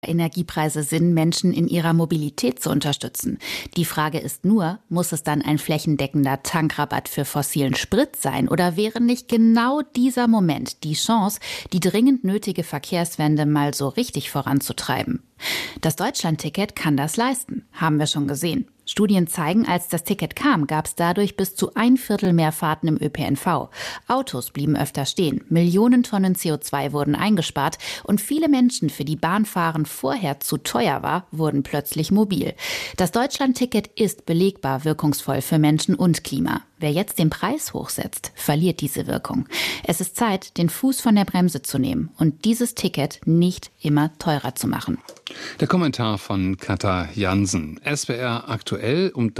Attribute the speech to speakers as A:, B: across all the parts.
A: Energiepreise sind, Menschen in ihrer Mobilität zu unterstützen. Die Frage ist nur, muss es dann ein flächendeckender Tankrabatt für fossilen Sprit sein oder wäre nicht genau dieser Moment die Chance, die dringend nötige Verkehrswende mal so richtig voranzutreiben? Das Deutschlandticket kann das leisten, haben wir schon gesehen. Studien zeigen, als das Ticket kam, gab es dadurch bis zu 1/4 mehr Fahrten im ÖPNV. Autos blieben öfter stehen, Millionen Tonnen CO2 wurden eingespart und viele Menschen, für die Bahnfahren vorher zu teuer war, wurden plötzlich mobil. Das Deutschlandticket ist belegbar wirkungsvoll für Menschen und Klima. Wer jetzt den Preis hochsetzt, verliert diese Wirkung. Es ist Zeit, den Fuß von der Bremse zu nehmen und dieses Ticket nicht immer teurer zu machen.
B: Der Kommentar von Katha Jansen. SWR aktuell um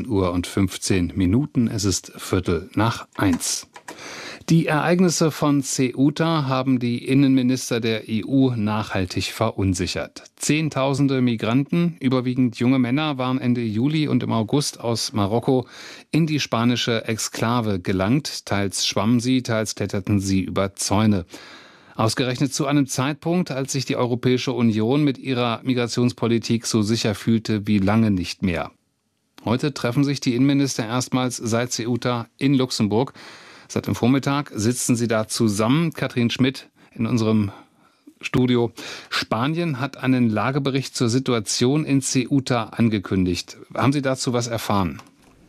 B: 13:15 Uhr. Es ist 1:15. Die Ereignisse von Ceuta haben die Innenminister der EU nachhaltig verunsichert. Zehntausende Migranten, überwiegend junge Männer, waren Ende Juli und im August aus Marokko in die spanische Exklave gelangt. Teils schwammen sie, teils kletterten sie über Zäune. Ausgerechnet zu einem Zeitpunkt, als sich die Europäische Union mit ihrer Migrationspolitik so sicher fühlte wie lange nicht mehr. Heute treffen sich die Innenminister erstmals seit Ceuta in Luxemburg. Seit dem Vormittag sitzen sie da zusammen. Katrin Schmidt in unserem Studio. Spanien hat einen Lagebericht zur Situation in Ceuta angekündigt. Haben Sie dazu was erfahren?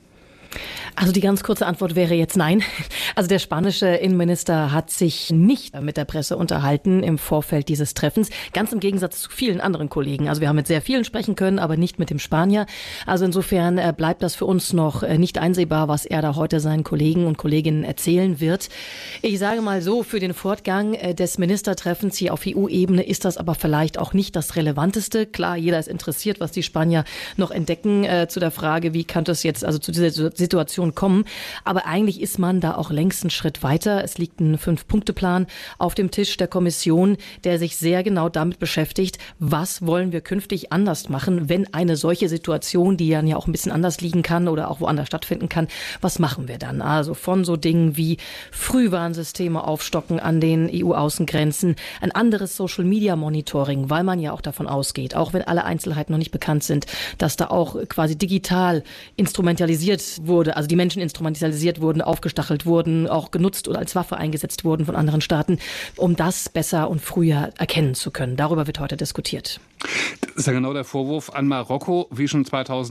C: Also die ganz kurze Antwort wäre jetzt nein. Also der spanische Innenminister hat sich nicht mit der Presse unterhalten im Vorfeld dieses Treffens. Ganz im Gegensatz zu vielen anderen Kollegen. Also wir haben mit sehr vielen sprechen können, aber nicht mit dem Spanier. Also insofern bleibt das für uns noch nicht einsehbar, was er da heute seinen Kollegen und Kolleginnen erzählen wird. Ich sage mal so, für den Fortgang des Ministertreffens hier auf EU-Ebene ist das aber vielleicht auch nicht das Relevanteste. Klar, jeder ist interessiert, was die Spanier noch entdecken zu der Frage, wie kann das jetzt also zu dieser Situation kommen. Aber eigentlich ist man da auch längst einen Schritt weiter. Es liegt ein 5-Punkte-Plan auf dem Tisch der Kommission, der sich sehr genau damit beschäftigt, was wollen wir künftig anders machen, wenn eine solche Situation, die dann ja auch ein bisschen anders liegen kann oder auch woanders stattfinden kann, was machen wir dann? Also von so Dingen wie Frühwarnsysteme aufstocken an den EU-Außengrenzen, ein anderes Social-Media-Monitoring, weil man ja auch davon ausgeht, auch wenn alle Einzelheiten noch nicht bekannt sind, dass da auch quasi digital instrumentalisiert wurde, also die Menschen instrumentalisiert wurden, aufgestachelt wurden, auch genutzt oder als Waffe eingesetzt wurden von anderen Staaten, um das besser und früher erkennen zu können. Darüber wird heute diskutiert.
B: Das ist ja genau der Vorwurf an Marokko, wie schon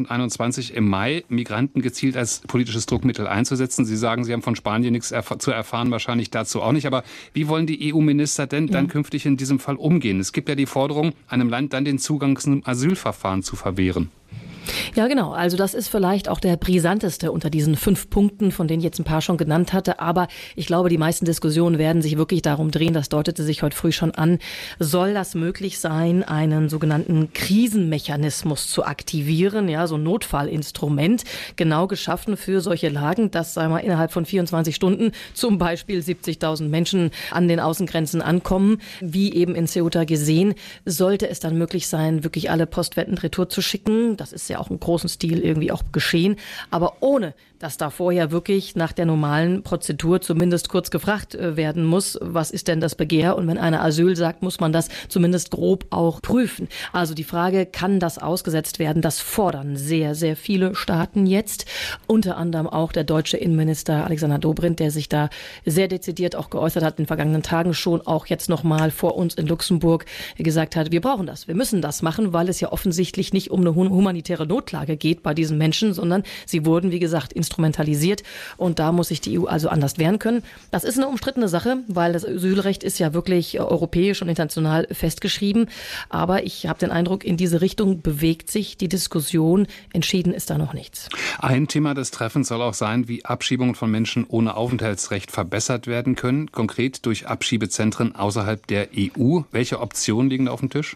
B: 2021 im Mai, Migranten gezielt als politisches Druckmittel einzusetzen. Sie sagen, Sie haben von Spanien nichts zu erfahren, wahrscheinlich dazu auch nicht. Aber wie wollen die EU-Minister denn dann künftig in diesem Fall umgehen? Es gibt ja die Forderung, einem Land dann den Zugang zum Asylverfahren zu verwehren.
C: Ja, genau. Also das ist vielleicht auch der brisanteste unter diesen 5 Punkten, von denen ich jetzt ein paar schon genannt hatte. Aber ich glaube, die meisten Diskussionen werden sich wirklich darum drehen, das deutete sich heute früh schon an, soll das möglich sein, einen sogenannten Krisenmechanismus zu aktivieren, ja, so ein Notfallinstrument, genau geschaffen für solche Lagen, dass, sagen wir, innerhalb von 24 Stunden zum Beispiel 70.000 Menschen an den Außengrenzen ankommen, wie eben in Ceuta gesehen, sollte es dann möglich sein, wirklich alle Postwenden retour zu schicken. Das ist ja auch im großen Stil irgendwie auch geschehen, aber ohne, dass da vorher wirklich nach der normalen Prozedur zumindest kurz gefragt werden muss, was ist denn das Begehr? Und wenn einer Asyl sagt, muss man das zumindest grob auch prüfen. Also die Frage, kann das ausgesetzt werden? Das fordern sehr, sehr viele Staaten jetzt. Unter anderem auch der deutsche Innenminister Alexander Dobrindt, der sich da sehr dezidiert auch geäußert hat in den vergangenen Tagen schon, auch jetzt nochmal vor uns in Luxemburg gesagt hat, wir brauchen das, wir müssen das machen, weil es ja offensichtlich nicht um eine humanitäre Notlage geht bei diesen Menschen, sondern sie wurden, wie gesagt, instrumentalisiert und da muss sich die EU also anders wehren können. Das ist eine umstrittene Sache, weil das Asylrecht ist ja wirklich europäisch und international festgeschrieben, aber ich habe den Eindruck, in diese Richtung bewegt sich die Diskussion, entschieden ist da noch nichts.
B: Ein Thema des Treffens soll auch sein, wie Abschiebungen von Menschen ohne Aufenthaltsrecht verbessert werden können, konkret durch Abschiebezentren außerhalb der EU. Welche Optionen liegen da auf dem Tisch?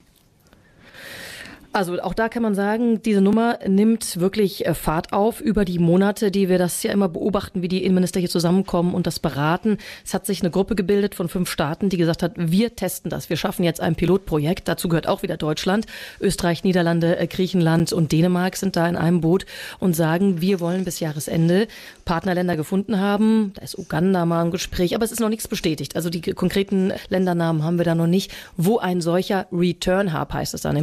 C: Also auch da kann man sagen, diese Nummer nimmt wirklich Fahrt auf über die Monate, die wir das ja immer beobachten, wie die Innenminister hier zusammenkommen und das beraten. Es hat sich eine Gruppe gebildet von 5 Staaten, die gesagt hat, wir testen das. Wir schaffen jetzt ein Pilotprojekt. Dazu gehört auch wieder Deutschland, Österreich, Niederlande, Griechenland und Dänemark sind da in einem Boot und sagen, wir wollen bis Jahresende Partnerländer gefunden haben. Da ist Uganda mal im Gespräch, aber es ist noch nichts bestätigt. Also die konkreten Ländernamen haben wir da noch nicht, wo ein solcher Return Hub, heißt es dann